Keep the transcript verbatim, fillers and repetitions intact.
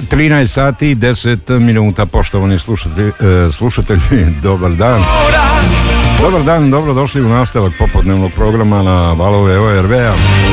trinaest sati i deset minuta, poštovani slušatelji, slušatelji, dobar dan. Dobar dan, dobrodošli u nastavak popodnevnog programa na valove O R V-a.